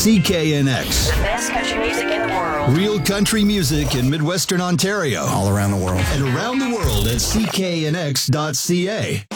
CKNX. The best country music in the world. Real country music in Midwestern Ontario. All around the world. And around the world at cknx.ca.